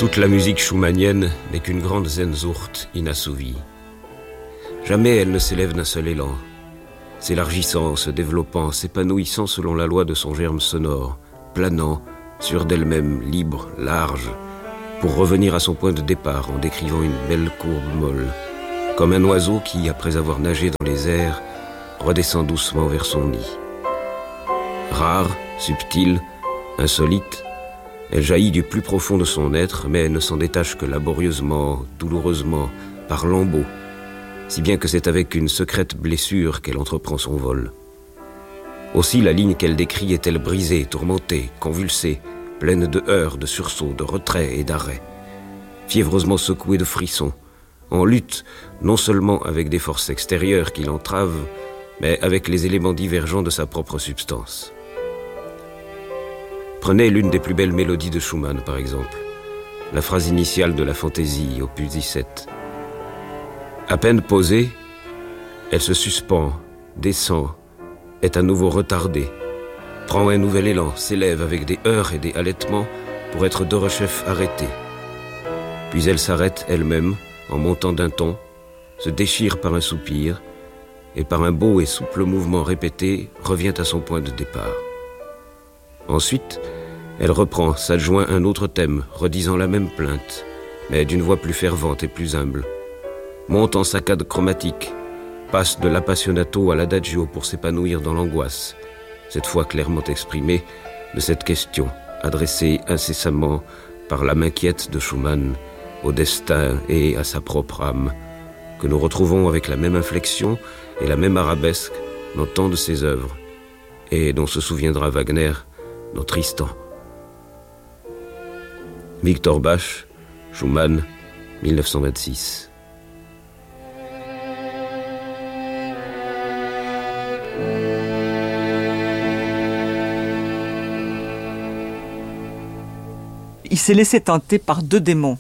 Toute la musique schumannienne n'est qu'une grande Sehnsucht inassouvie. Jamais elle ne s'élève d'un seul élan, s'élargissant, se développant, s'épanouissant selon la loi de son germe sonore, planant, sûre d'elle-même, libre, large, pour revenir à son point de départ en décrivant une belle courbe molle, comme un oiseau qui, après avoir nagé dans les airs, redescend doucement vers son nid. Rare, subtile, insolite, elle jaillit du plus profond de son être, mais elle ne s'en détache que laborieusement, douloureusement, par lambeaux, si bien que c'est avec une secrète blessure qu'elle entreprend son vol. Aussi la ligne qu'elle décrit est-elle brisée, tourmentée, convulsée, pleine de heurts, de sursauts, de retraits et d'arrêts, fiévreusement secouée de frissons, en lutte non seulement avec des forces extérieures qui l'entravent, mais avec les éléments divergents de sa propre substance. Prenez l'une des plus belles mélodies de Schumann, par exemple, la phrase initiale de la Fantaisie, opus 17. À peine posée, elle se suspend, descend, est à nouveau retardée, prend un nouvel élan, s'élève avec des heurts et des halètements pour être de rechef arrêtée. Puis elle s'arrête elle-même, en montant d'un ton, se déchire par un soupir, et par un beau et souple mouvement répété, revient à son point de départ. Ensuite, elle reprend, s'adjoint un autre thème, redisant la même plainte, mais d'une voix plus fervente et plus humble. Monte en saccade chromatique, passe de l'appassionato à l'adagio pour s'épanouir dans l'angoisse, cette fois clairement exprimée, de cette question, adressée incessamment par l'âme inquiète de Schumann au destin et à sa propre âme, que nous retrouvons avec la même inflexion et la même arabesque dans tant de ses œuvres, et dont se souviendra Wagner dans Tristan. Victor Bach, Schumann, 1926. Il s'est laissé tenter par deux démons.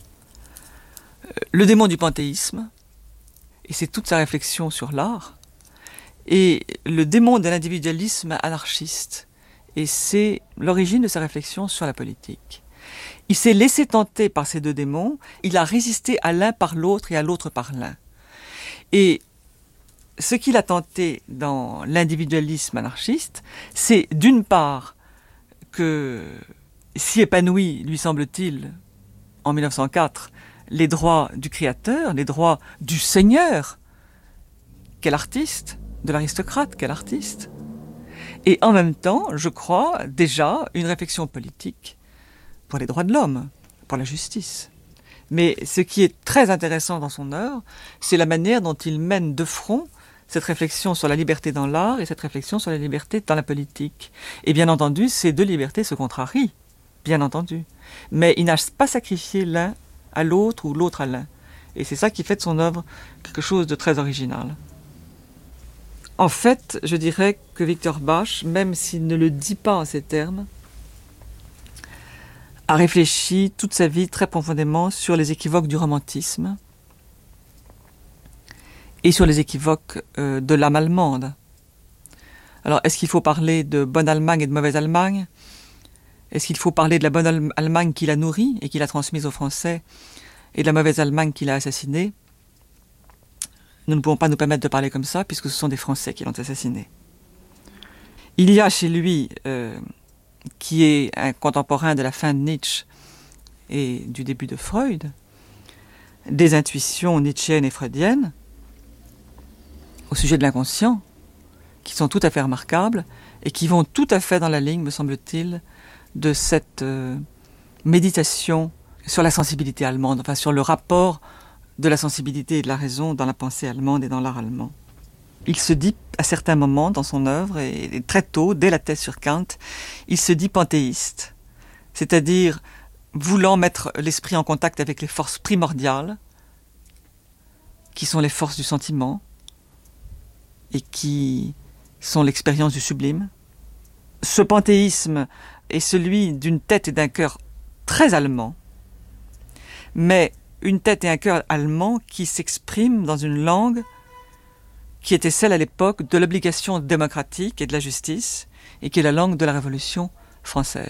Le démon du panthéisme, et c'est toute sa réflexion sur l'art, et le démon de l'individualisme anarchiste, et c'est l'origine de sa réflexion sur la politique. Il s'est laissé tenter par ces deux démons, il a résisté à l'un par l'autre et à l'autre par l'un. Et ce qu'il a tenté dans l'individualisme anarchiste, c'est d'une part que s'y épanouit, lui semble-t-il, en 1904, les droits du créateur, les droits du seigneur, quel artiste, de l'aristocrate, quel artiste. Et en même temps, je crois, déjà, une réflexion politique pour les droits de l'homme, pour la justice. Mais ce qui est très intéressant dans son œuvre, c'est la manière dont il mène de front cette réflexion sur la liberté dans l'art et cette réflexion sur la liberté dans la politique. Et bien entendu, ces deux libertés se contrarient, bien entendu. Mais il n'a pas sacrifié l'un à l'autre ou l'autre à l'un. Et c'est ça qui fait de son œuvre quelque chose de très original. En fait, je dirais que Victor Bach, même s'il ne le dit pas en ces termes, a réfléchi toute sa vie très profondément sur les équivoques du romantisme et sur les équivoques de l'âme allemande. Alors, est-ce qu'il faut parler de bonne Allemagne et de mauvaise Allemagne ? Est-ce qu'il faut parler de la bonne Allemagne qu'il a nourrie et qu'il a transmise aux Français et de la mauvaise Allemagne qu'il a assassinée ? Nous ne pouvons pas nous permettre de parler comme ça puisque ce sont des Français qui l'ont assassiné. Il y a chez lui, qui est un contemporain de la fin de Nietzsche et du début de Freud, des intuitions nietzschéennes et freudiennes au sujet de l'inconscient qui sont tout à fait remarquables et qui vont tout à fait dans la ligne, me semble-t-il, de cette méditation sur la sensibilité allemande, enfin sur le rapport de la sensibilité et de la raison dans la pensée allemande et dans l'art allemand. Il se dit à certains moments dans son œuvre, et très tôt, dès la thèse sur Kant, il se dit panthéiste, c'est-à-dire voulant mettre l'esprit en contact avec les forces primordiales, qui sont les forces du sentiment, et qui sont l'expérience du sublime. Ce panthéisme est celui d'une tête et d'un cœur très allemands, mais une tête et un cœur allemands qui s'expriment dans une langue qui était celle à l'époque de l'obligation démocratique et de la justice, et qui est la langue de la Révolution française.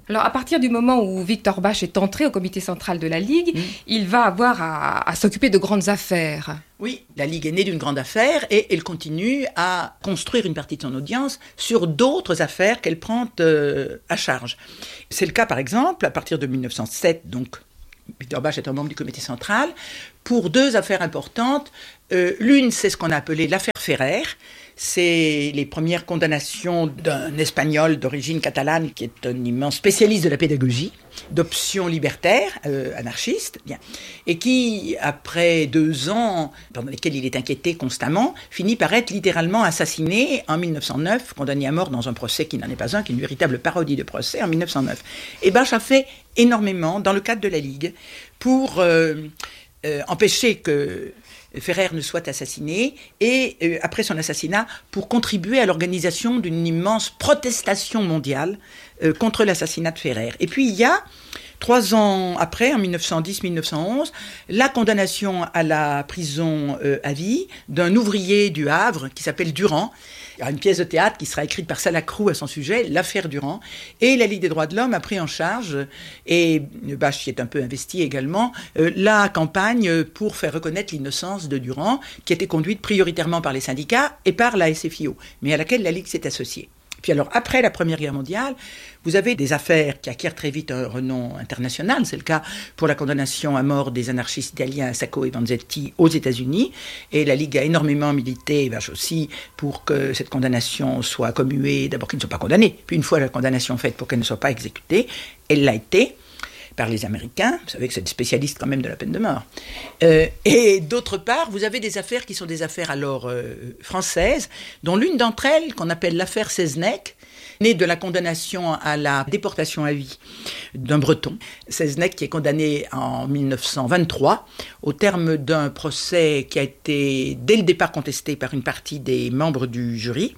Alors, à partir du moment où Victor Bach est entré au comité central de la Ligue, il va avoir à s'occuper de grandes affaires. Oui, la Ligue est née d'une grande affaire et elle continue à construire une partie de son audience sur d'autres affaires qu'elle prend à charge. C'est le cas, par exemple, à partir de 1907, donc Victor Bach est un membre du comité central, pour 2 affaires importantes. L'une, c'est ce qu'on a appelé l'affaire Ferrer. C'est les premières condamnations d'un Espagnol d'origine catalane qui est un immense spécialiste de la pédagogie, d'options libertaires, anarchistes, bien, et qui, après 2 ans, pendant lesquels il est inquiété constamment, finit par être littéralement assassiné en 1909, condamné à mort dans un procès qui n'en est pas un, qui est une véritable parodie de procès en 1909. Et Bach a fait énormément, dans le cadre de la Ligue, pour empêcher que Ferrer ne soit assassiné et, après son assassinat, pour contribuer à l'organisation d'une immense protestation mondiale contre l'assassinat de Ferrer. Et puis il y a, 3 ans après, en 1910-1911, la condamnation à la prison à vie d'un ouvrier du Havre qui s'appelle Durand. Il y a une pièce de théâtre qui sera écrite par Salacrou à son sujet, l'affaire Durand. Et la Ligue des droits de l'homme a pris en charge, et Bach y est un peu investi également, la campagne pour faire reconnaître l'innocence de Durand, qui était conduite prioritairement par les syndicats et par la SFIO, mais à laquelle la Ligue s'est associée. Puis alors, après la Première Guerre mondiale, vous avez des affaires qui acquièrent très vite un renom international. C'est le cas pour la condamnation à mort des anarchistes italiens Sacco et Vanzetti aux États-Unis. Et la Ligue a énormément milité, Bach aussi, pour que cette condamnation soit commuée, d'abord qu'ils ne soient pas condamnés, puis une fois la condamnation faite pour qu'elle ne soit pas exécutée, elle l'a été par les Américains, vous savez que c'est des spécialistes quand même de la peine de mort. Et d'autre part, vous avez des affaires qui sont des affaires alors françaises, dont l'une d'entre elles, qu'on appelle l'affaire Seznec, née de la condamnation à la déportation à vie d'un Breton. Seznec qui est condamné en 1923 au terme d'un procès qui a été dès le départ contesté par une partie des membres du jury.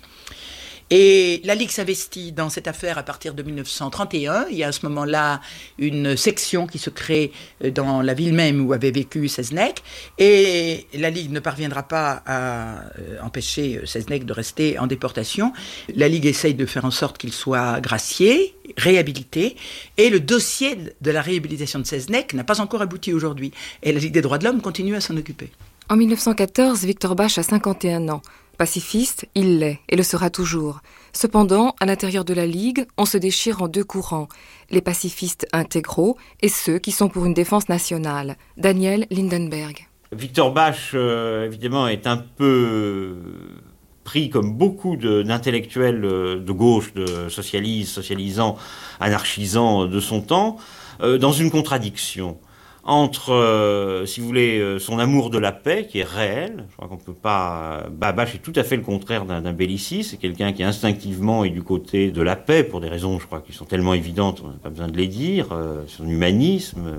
Et la Ligue s'investit dans cette affaire à partir de 1931. Il y a à ce moment-là une section qui se crée dans la ville même où avait vécu Seznec. Et la Ligue ne parviendra pas à empêcher Seznec de rester en déportation. La Ligue essaye de faire en sorte qu'il soit gracié, réhabilité. Et le dossier de la réhabilitation de Seznec n'a pas encore abouti aujourd'hui. Et la Ligue des droits de l'homme continue à s'en occuper. En 1914, Victor Bach a 51 ans. Pacifiste, il l'est et le sera toujours. Cependant, à l'intérieur de la Ligue, on se déchire en 2 courants, les pacifistes intégraux et ceux qui sont pour une défense nationale. Daniel Lindenberg. Victor Bach, évidemment, est un peu pris comme beaucoup d'intellectuels de gauche, de socialisants, anarchisants de son temps, dans une contradiction entre, si vous voulez, son amour de la paix, qui est réel. Je crois qu'on peut pas... Bach est tout à fait le contraire d'un belliciste. C'est quelqu'un qui instinctivement est du côté de la paix, pour des raisons, je crois, qui sont tellement évidentes, on n'a pas besoin de les dire. Son humanisme,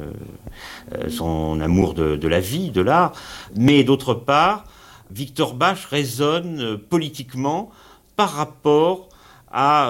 son amour de la vie, de l'art. Mais d'autre part, Victor Bach résonne politiquement par rapport à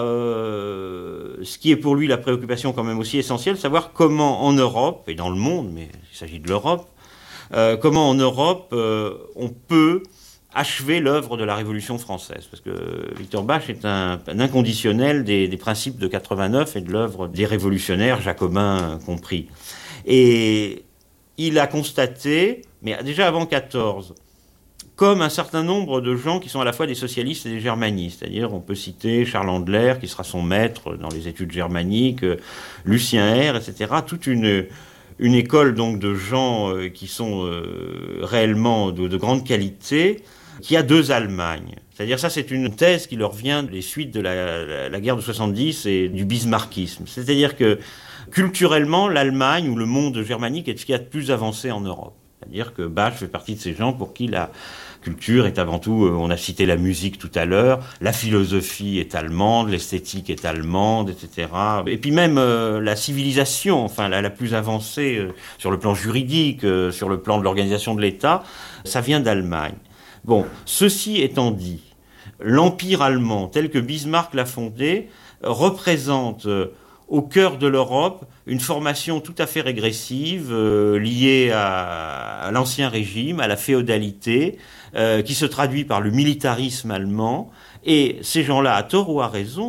ce qui est pour lui la préoccupation quand même aussi essentielle, savoir comment en Europe, et dans le monde, mais il s'agit de l'Europe, comment en Europe on peut achever l'œuvre de la Révolution française. Parce que Victor Bach est un inconditionnel des principes de 89 et de l'œuvre des révolutionnaires, jacobins compris. Et il a constaté, mais déjà avant 14, comme un certain nombre de gens qui sont à la fois des socialistes et des germanistes. C'est-à-dire, on peut citer Charles Andler, qui sera son maître dans les études germaniques, Lucien Hère, etc. Toute une école donc de gens qui sont réellement de grande qualité, qui a 2 Allemagnes. C'est-à-dire, ça, c'est une thèse qui leur vient des suites de la guerre de 70 et du bismarckisme. C'est-à-dire que, culturellement, l'Allemagne ou le monde germanique est ce qu'il y a de plus avancé en Europe. C'est-à-dire que Bach fait partie de ces gens pour qui la culture est avant tout, on a cité la musique tout à l'heure, la philosophie est allemande, l'esthétique est allemande, etc. Et puis même la civilisation, enfin la plus avancée sur le plan juridique, sur le plan de l'organisation de l'État, ça vient d'Allemagne. Bon, ceci étant dit, l'empire allemand tel que Bismarck l'a fondé représente au cœur de l'Europe une formation tout à fait régressive liée à l'ancien régime, à la féodalité, qui se traduit par le militarisme allemand. Et ces gens-là, à tort ou à raison,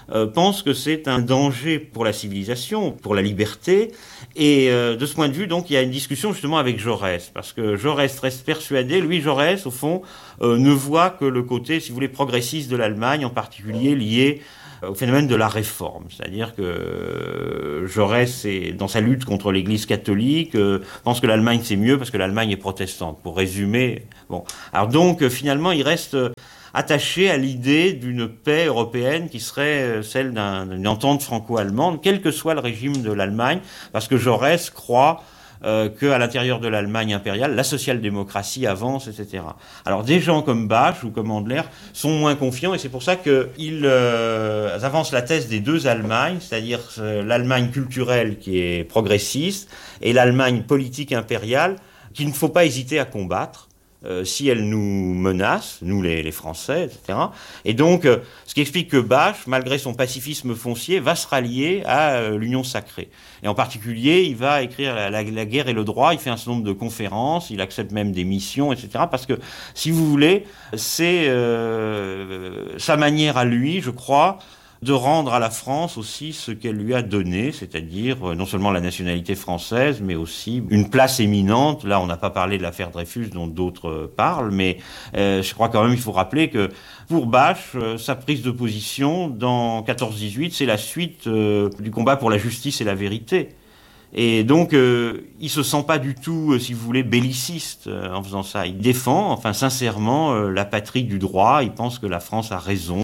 pense que c'est un danger pour la civilisation, pour la liberté. Et de ce point de vue, donc, il y a une discussion justement avec Jaurès, parce que Jaurès reste persuadé, lui, Jaurès, au fond, ne voit que le côté, si vous voulez, progressiste de l'Allemagne, en particulier lié au phénomène de la réforme. C'est-à-dire que Jaurès, dans sa lutte contre l'Église catholique, pense que l'Allemagne c'est mieux parce que l'Allemagne est protestante, pour résumer. Bon. Alors donc, finalement, il reste attaché à l'idée d'une paix européenne qui serait celle d'une entente franco-allemande, quel que soit le régime de l'Allemagne, parce que Jaurès croit qu'à l'intérieur de l'Allemagne impériale, la social-démocratie avance, etc. Alors des gens comme Bach ou comme Handler sont moins confiants, et c'est pour ça qu'ils avancent la thèse des deux Allemagnes, c'est-à-dire l'Allemagne culturelle qui est progressiste et l'Allemagne politique impériale qu'il ne faut pas hésiter à combattre. Si elle nous menace, nous les Français, etc. Et donc, ce qui explique que Bach, malgré son pacifisme foncier, va se rallier à l'Union sacrée. Et en particulier, il va écrire la guerre et le droit, il fait un certain nombre de conférences, il accepte même des missions, etc. Parce que, si vous voulez, c'est sa manière à lui, je crois, de rendre à la France aussi ce qu'elle lui a donné, c'est-à-dire non seulement la nationalité française, mais aussi une place éminente. Là, on n'a pas parlé de l'affaire Dreyfus, dont d'autres parlent, mais je crois quand même il faut rappeler que pour Bach, sa prise de position dans 14-18, c'est la suite du combat pour la justice et la vérité. Et donc, il se sent pas du tout, si vous voulez, belliciste en faisant ça. Il défend, enfin sincèrement, la patrie du droit. Il pense que la France a raison,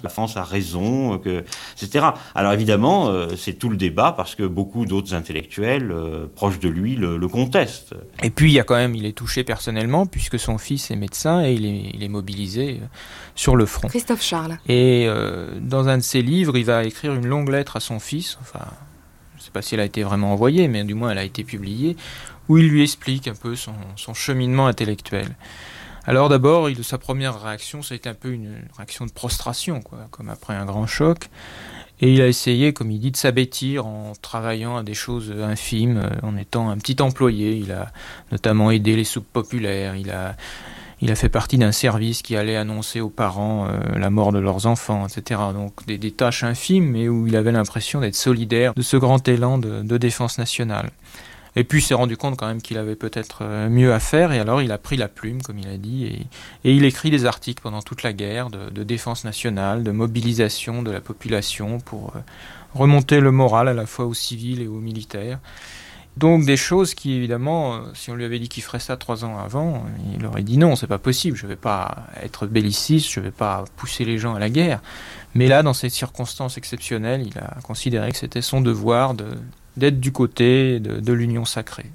etc. Alors évidemment, c'est tout le débat parce que beaucoup d'autres intellectuels proches de lui le contestent. Et puis, il est touché personnellement puisque son fils est médecin et il est mobilisé sur le front. Christophe Charles. Et dans un de ses livres, il va écrire une longue lettre à son fils, je ne sais pas si elle a été vraiment envoyée, mais du moins elle a été publiée, où il lui explique un peu son cheminement intellectuel. Alors d'abord, sa première réaction, ça a été un peu une réaction de prostration, comme après un grand choc. Et il a essayé, comme il dit, de s'abêtir en travaillant à des choses infimes, en étant un petit employé. Il a notamment aidé les soupes populaires, il a fait partie d'un service qui allait annoncer aux parents la mort de leurs enfants, etc. Donc des tâches infimes, mais où il avait l'impression d'être solidaire de ce grand élan de défense nationale. Et puis il s'est rendu compte quand même qu'il avait peut-être mieux à faire, et alors il a pris la plume, comme il a dit, et il écrit des articles pendant toute la guerre de défense nationale, de mobilisation de la population pour remonter le moral à la fois aux civils et aux militaires. Donc des choses qui, évidemment, si on lui avait dit qu'il ferait ça 3 ans avant, il aurait dit non, c'est pas possible, je vais pas être belliciste, je vais pas pousser les gens à la guerre. Mais là, dans ces circonstances exceptionnelles, il a considéré que c'était son devoir d'être du côté de l'Union sacrée.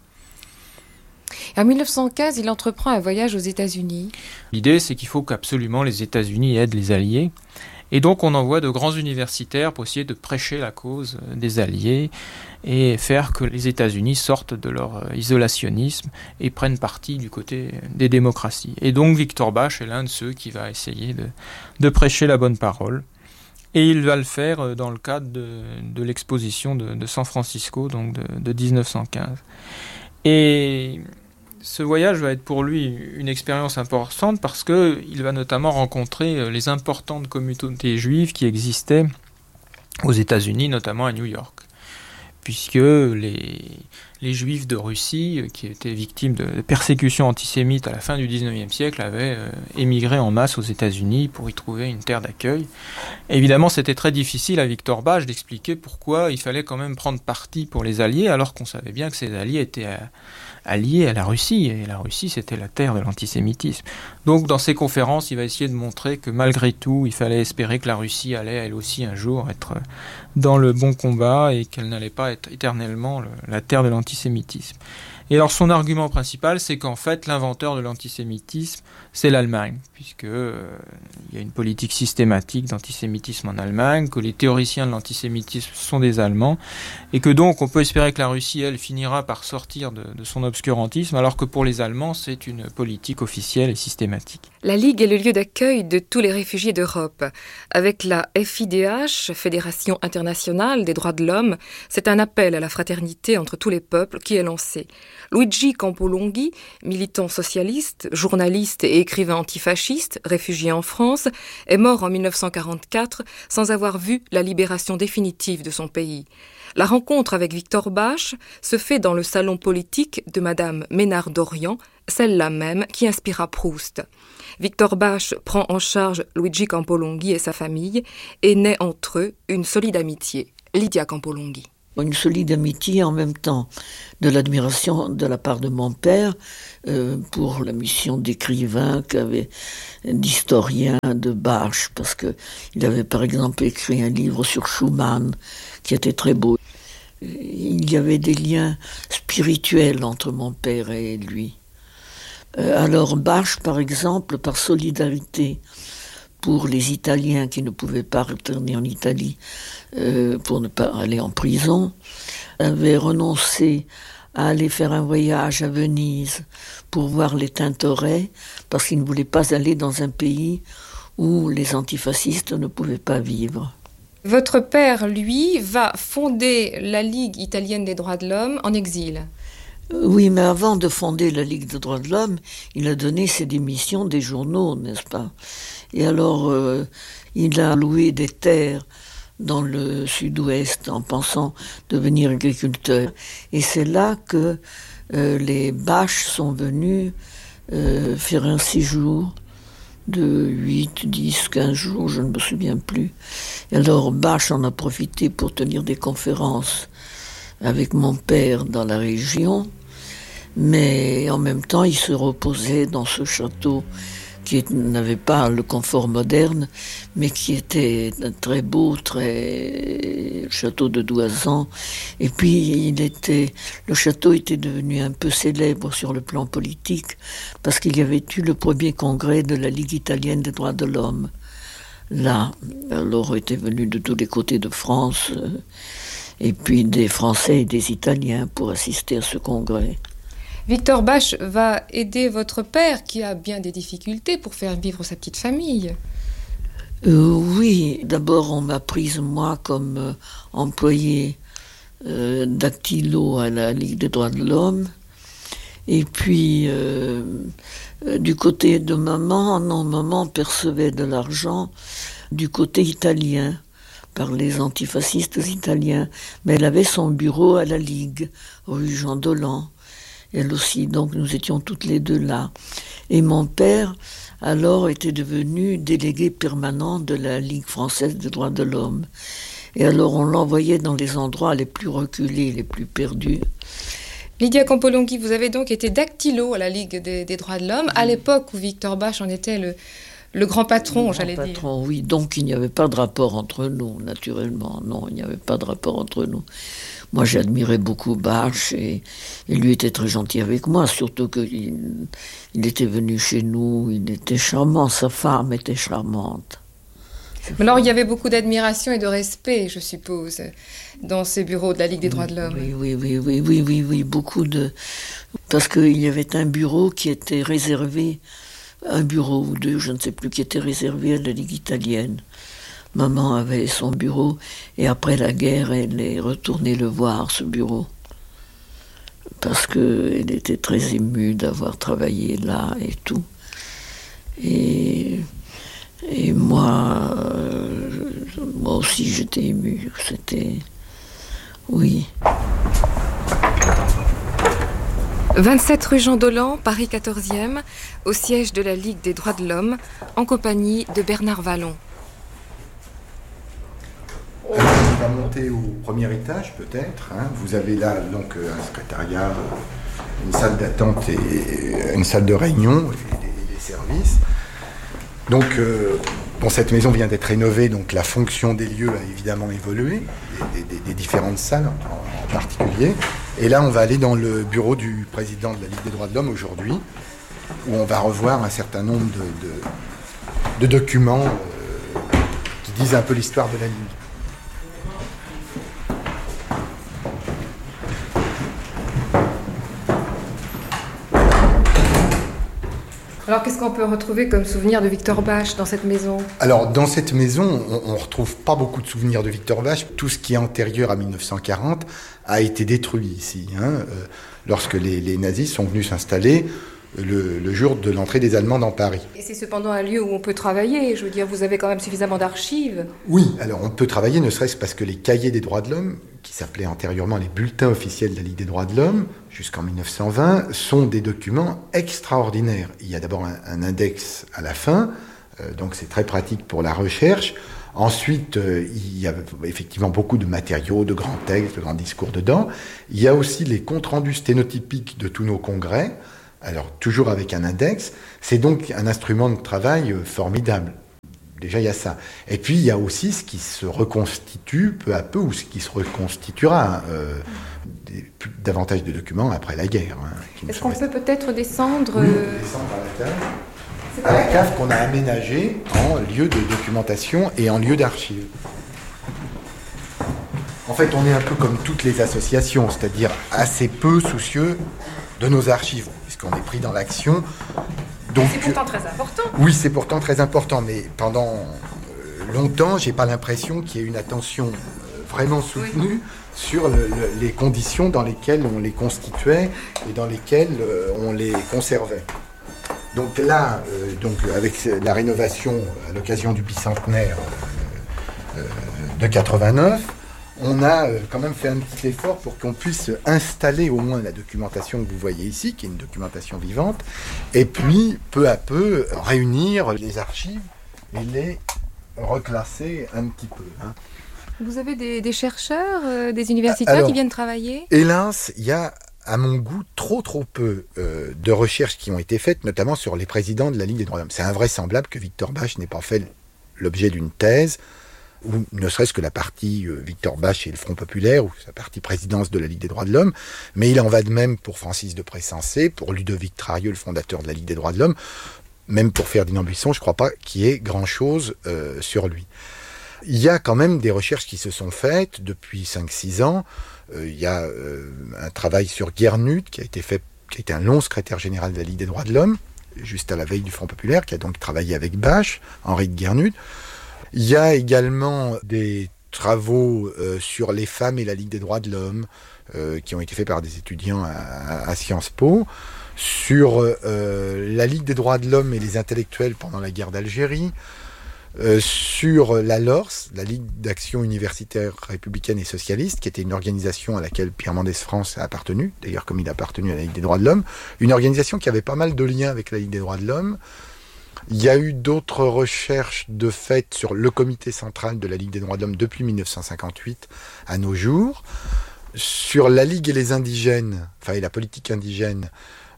En 1915, il entreprend un voyage aux États-Unis. L'idée, c'est qu'il faut qu'absolument les États-Unis aident les Alliés. Et donc on envoie de grands universitaires pour essayer de prêcher la cause des Alliés et faire que les États-Unis sortent de leur isolationnisme et prennent parti du côté des démocraties. Et donc Victor Bach est l'un de ceux qui va essayer de prêcher la bonne parole. Et il va le faire dans le cadre de l'exposition de San Francisco, donc de 1915. Et ce voyage va être pour lui une expérience importante parce qu'il va notamment rencontrer les importantes communautés juives qui existaient aux États-Unis, notamment à New York. Puisque les Juifs de Russie, qui étaient victimes de persécutions antisémites à la fin du XIXe siècle, avaient émigré en masse aux États-Unis pour y trouver une terre d'accueil. Évidemment, c'était très difficile à Victor Bach d'expliquer pourquoi il fallait quand même prendre parti pour les Alliés, alors qu'on savait bien que ces Alliés étaient alliés à la Russie, et la Russie, c'était la terre de l'antisémitisme. Donc, dans ces conférences, il va essayer de montrer que malgré tout, il fallait espérer que la Russie allait, elle aussi, un jour, être dans le bon combat, et qu'elle n'allait pas être éternellement la terre de l'antisémitisme. Et alors, son argument principal, c'est qu'en fait, l'inventeur de l'antisémitisme, c'est l'Allemagne, puisque il y a une politique systématique d'antisémitisme en Allemagne, que les théoriciens de l'antisémitisme sont des Allemands, et que donc on peut espérer que la Russie, elle, finira par sortir de son obscurantisme, alors que pour les Allemands, c'est une politique officielle et systématique. La Ligue est le lieu d'accueil de tous les réfugiés d'Europe. Avec la FIDH, Fédération internationale des droits de l'homme, c'est un appel à la fraternité entre tous les peuples qui est lancé. Luigi Campolonghi, militant socialiste, journaliste et écrivain antifasciste, réfugié en France, est mort en 1944 sans avoir vu la libération définitive de son pays. La rencontre avec Victor Bache se fait dans le salon politique de Madame Ménard d'Orient, celle-là même qui inspira Proust. Victor Bache prend en charge Luigi Campolonghi et sa famille et naît entre eux une solide amitié. Lydia Campolonghi. Une solide amitié en même temps, de l'admiration de la part de mon père pour la mission d'écrivain d'historien de Bache, parce que il avait par exemple écrit un livre sur Schumann qui était très beau. Il y avait des liens spirituels entre mon père et lui. Alors Bache, par exemple, par solidarité pour les Italiens qui ne pouvaient pas retourner en Italie pour ne pas aller en prison, avait renoncé à aller faire un voyage à Venise pour voir les Tintorets, parce qu'il ne voulait pas aller dans un pays où les antifascistes ne pouvaient pas vivre. Votre père, lui, va fonder la Ligue italienne des droits de l'homme en exil. Oui, mais avant de fonder la Ligue des droits de l'homme, il a donné ses démissions des journaux, n'est-ce pas ? Et alors, il a loué des terres dans le sud-ouest en pensant devenir agriculteur. Et c'est là que les Baches sont venus faire un séjour de 8, 10, 15 jours, je ne me souviens plus. Et alors Bache en a profité pour tenir des conférences avec mon père dans la région, mais en même temps il se reposait dans ce château qui n'avait pas le confort moderne, mais qui était très beau, très château de Doizan. Et puis le château était devenu un peu célèbre sur le plan politique, parce qu'il y avait eu le premier congrès de la Ligue italienne des droits de l'homme. Là, alors étaient venus de tous les côtés de France, et puis des Français et des Italiens pour assister à ce congrès. Victor Bache va aider votre père qui a bien des difficultés pour faire vivre sa petite famille. Oui, d'abord on m'a prise moi comme employée dactylo à la Ligue des droits de l'homme. Et puis du côté de maman, non, maman percevait de l'argent du côté italien, par les antifascistes italiens. Mais elle avait son bureau à la Ligue, rue Jean Dolent. Elle aussi, donc nous étions toutes les deux là. Et mon père, alors, était devenu délégué permanent de la Ligue française des droits de l'homme. Et alors on l'envoyait dans les endroits les plus reculés, les plus perdus. Lydia Campolonghi, vous avez donc été dactylo à la Ligue des droits de l'homme, à l'époque où Victor Bache en était le grand patron, j'allais dire. Oui, donc il n'y avait pas de rapport entre nous, naturellement. Non, il n'y avait pas de rapport entre nous. Moi, j'admirais beaucoup Bache et lui était très gentil avec moi, surtout qu'il était venu chez nous, il était charmant, sa femme était charmante. Alors, il y avait beaucoup d'admiration et de respect, je suppose, dans ces bureaux de la Ligue des droits de l'homme. Oui, beaucoup de... Parce qu'il y avait un bureau qui était réservé, un bureau ou deux, je ne sais plus, qui était réservé à la Ligue italienne. Maman avait son bureau et après la guerre, elle est retournée le voir, ce bureau. Parce qu'elle était très émue d'avoir travaillé là et tout. Et moi aussi j'étais émue. C'était... Oui. 27 rue Jean Dolent, Paris 14e, au siège de la Ligue des droits de l'homme, en compagnie de Bernard Vallon. On va monter au premier étage peut-être. Vous avez là donc un secrétariat, une salle d'attente et une salle de réunion et des services. Donc cette maison vient d'être rénovée, donc la fonction des lieux a évidemment évolué, des différentes salles en particulier. Et là on va aller dans le bureau du président de la Ligue des droits de l'homme aujourd'hui, où on va revoir un certain nombre de documents qui disent un peu l'histoire de la Ligue. Alors qu'est-ce qu'on peut retrouver comme souvenir de Victor Bache dans cette maison ? Alors dans cette maison, on ne retrouve pas beaucoup de souvenirs de Victor Bache. Tout ce qui est antérieur à 1940 a été détruit ici. Lorsque les nazis sont venus s'installer le jour de l'entrée des Allemands dans Paris. Et c'est cependant un lieu où on peut travailler. Je veux dire, vous avez quand même suffisamment d'archives. Oui, alors on peut travailler, ne serait-ce parce que les cahiers des droits de l'homme, qui s'appelaient antérieurement les bulletins officiels de la Ligue des droits de l'homme, jusqu'en 1920, sont des documents extraordinaires. Il y a d'abord un index à la fin, donc c'est très pratique pour la recherche. Ensuite, il y a effectivement beaucoup de matériaux, de grands textes, de grands discours dedans. Il y a aussi les comptes rendus sténotypiques de tous nos congrès, alors toujours avec un index. C'est donc un instrument de travail formidable. Déjà, il y a ça. Et puis, il y a aussi ce qui se reconstitue peu à peu, ou ce qui se reconstituera, davantage de documents après la guerre. Est-ce qu'on peut peut-être descendre... Oui, descendre à la cave. À la cave qu'on a aménagée en lieu de documentation et en lieu d'archives. En fait, on est un peu comme toutes les associations, c'est-à-dire assez peu soucieux de nos archives, puisqu'on est pris dans l'action. Donc, c'est pourtant très important. Oui, c'est pourtant très important, mais pendant longtemps, j'ai pas l'impression qu'il y ait une attention vraiment soutenue sur les conditions dans lesquelles on les constituait et dans lesquelles on les conservait. Donc là, avec la rénovation à l'occasion du bicentenaire de 89, on a quand même fait un petit effort pour qu'on puisse installer au moins la documentation que vous voyez ici, qui est une documentation vivante, et puis peu à peu réunir les archives et les reclasser un petit peu. Vous avez des chercheurs, des universitaires qui viennent travailler ? Hélas, il y a à mon goût, trop peu de recherches qui ont été faites, notamment sur les présidents de la Ligue des droits de l'homme. C'est invraisemblable que Victor Bache n'ait pas fait l'objet d'une thèse, ou ne serait-ce que la partie Victor Bache et le Front populaire, ou sa partie présidence de la Ligue des droits de l'homme, mais il en va de même pour Francis de Pressensé, pour Ludovic Trarieux, le fondateur de la Ligue des droits de l'homme, même pour Ferdinand Buisson, je ne crois pas qu'il y ait grand-chose sur lui. Il y a quand même des recherches qui se sont faites depuis 5-6 ans. Il y a un travail sur Guernuth qui a été un long secrétaire général de la Ligue des droits de l'homme, juste à la veille du Front populaire, qui a donc travaillé avec Bache, Henri de Guernuth. Il y a également des travaux sur les femmes et la Ligue des droits de l'homme, qui ont été faits par des étudiants à Sciences Po, sur la Ligue des droits de l'homme et les intellectuels pendant la guerre d'Algérie, sur la LORS, la Ligue d'action universitaire républicaine et socialiste, qui était une organisation à laquelle Pierre Mendès France a appartenu, d'ailleurs comme il a appartenu à la Ligue des droits de l'homme, une organisation qui avait pas mal de liens avec la Ligue des droits de l'homme. Il y a eu d'autres recherches de fait sur le comité central de la Ligue des droits de l'homme depuis 1958 à nos jours, sur la Ligue et les indigènes, et la politique indigène,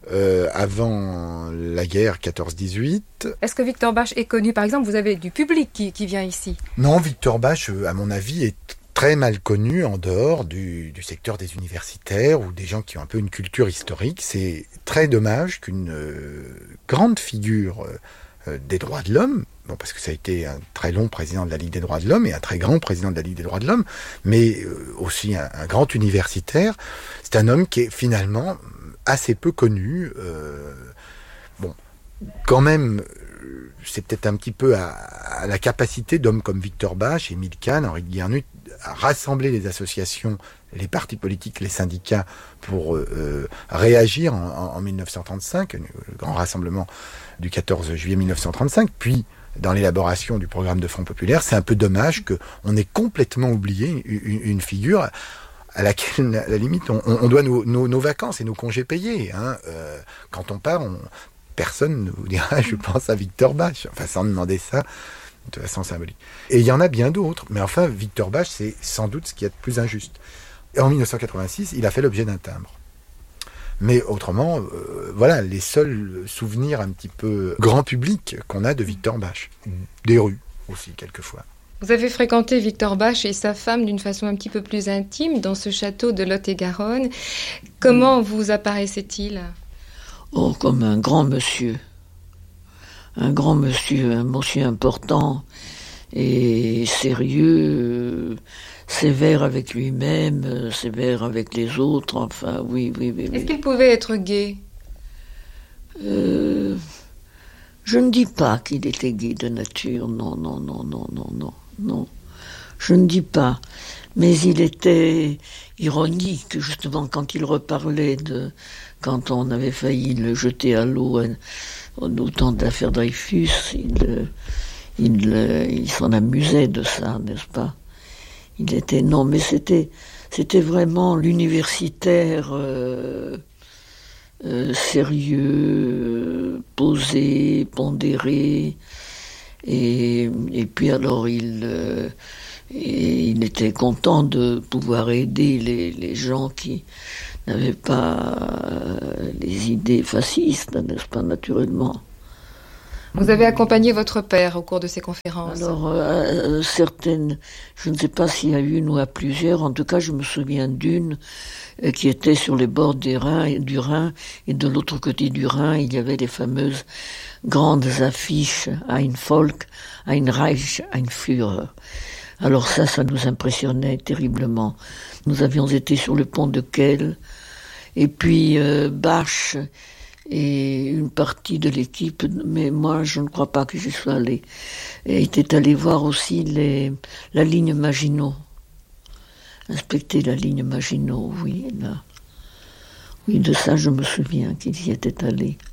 avant la guerre 14-18. Est-ce que Victor Bache est connu ? Par exemple, vous avez du public qui vient ici ? Non, Victor Bache, à mon avis, est très mal connu en dehors du secteur des universitaires ou des gens qui ont un peu une culture historique. C'est très dommage qu'une grande figure des droits de l'homme, parce que ça a été un très long président de la Ligue des droits de l'homme et un très grand président de la Ligue des droits de l'homme, mais aussi un grand universitaire, c'est un homme qui est finalement assez peu connu. Quand même, c'est peut-être un petit peu à la capacité d'hommes comme Victor Bache, Émile Kahn, Henri de Guernuth, à rassembler les associations, les partis politiques, les syndicats pour réagir en 1935, le grand rassemblement du 14 juillet 1935, puis dans l'élaboration du programme de Front populaire. C'est un peu dommage qu'on ait complètement oublié une figure à laquelle, à la limite, on doit nos vacances et nos congés payés. Quand on part, personne ne vous dira « je pense à Victor Bache », sans demander ça de façon symbolique. Et il y en a bien d'autres, mais enfin, Victor Bache, c'est sans doute ce qu'il y a de plus injuste. Et en 1986, il a fait l'objet d'un timbre. Mais autrement, voilà, les seuls souvenirs un petit peu grand public qu'on a de Victor Bache. Des rues aussi, quelquefois. Vous avez fréquenté Victor Bache et sa femme d'une façon un petit peu plus intime dans ce château de Lot-et-Garonne. Comment vous apparaissait-il ? Oh, comme un grand monsieur. Un grand monsieur, un monsieur important et sérieux, sévère avec lui-même, sévère avec les autres, oui. Est-ce qu'il pouvait être gai ? Je ne dis pas qu'il était gai de nature, non. Je ne dis pas. Mais il était ironique, justement, quand il reparlait de... Quand on avait failli le jeter à l'eau au temps de l'affaire Dreyfus, il s'en amusait de ça, n'est-ce pas? Il était... Non, mais c'était vraiment l'universitaire... sérieux, posé, pondéré, et puis alors il était content de pouvoir aider les gens qui n'avaient pas les idées fascistes, n'est-ce pas, naturellement. Vous avez accompagné votre père au cours de ces conférences? Alors, certaines, je ne sais pas s'il y a une ou à plusieurs, en tout cas je me souviens d'une qui était sur les bords du Rhin, et de l'autre côté du Rhin, il y avait les fameuses grandes affiches Ein Volk, Ein Reich, Ein Führer. Alors ça nous impressionnait terriblement. Nous avions été sur le pont de Kehl, et puis Bach et une partie de l'équipe, mais moi je ne crois pas que j'y sois allé, et était allé voir aussi la ligne Maginot. Inspecter la ligne Maginot, oui, là. Oui, de ça je me souviens qu'il y était allé.